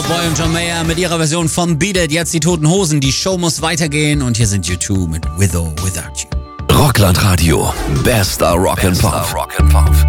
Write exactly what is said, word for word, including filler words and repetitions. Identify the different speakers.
Speaker 1: Boy und John Mayer mit ihrer Version von Beat It. Jetzt die Toten Hosen. Die Show muss weitergehen. Und hier sind U zwei mit With or Without You.
Speaker 2: Rockland Radio. Bester Rock and Pop.